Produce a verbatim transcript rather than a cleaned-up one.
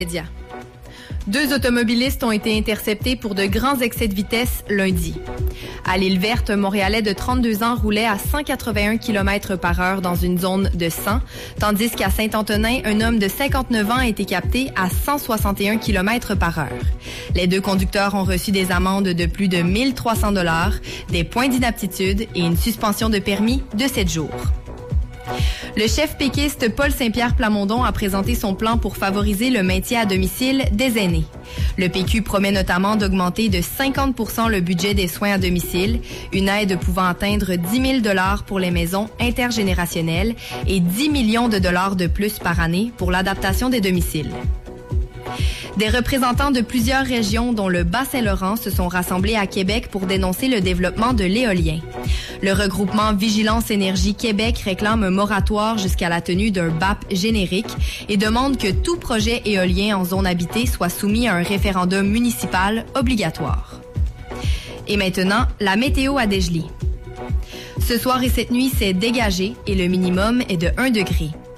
Média. Deux automobilistes ont été interceptés pour de grands excès de vitesse lundi. À l'Île-Verte, un Montréalais de trente-deux ans roulait à cent quatre-vingt-un kilomètres par heure dans une zone de cent, tandis qu'à Saint-Antonin, un homme de cinquante-neuf ans a été capté à cent soixante et un kilomètres par heure. Les deux conducteurs ont reçu des amendes de plus de mille trois cents dollars, des points d'inaptitude et une suspension de permis de sept jours. Le chef péquiste Paul Saint-Pierre Plamondon a présenté son plan pour favoriser le maintien à domicile des aînés. Le P Q promet notamment d'augmenter de cinquante pour cent le budget des soins à domicile, une aide pouvant atteindre dix mille dollars pour les maisons intergénérationnelles et dix millions de dollars de plus par année pour l'adaptation des domiciles. Des représentants de plusieurs régions, dont le Bas-Saint-Laurent, se sont rassemblés à Québec pour dénoncer le développement de l'éolien. Le regroupement Vigilance Énergie Québec réclame un moratoire jusqu'à la tenue d'un B A P générique et demande que tout projet éolien en zone habitée soit soumis à un référendum municipal obligatoire. Et maintenant, la météo à Dégelée. Ce soir et cette nuit, c'est dégagé et le minimum est de un degré.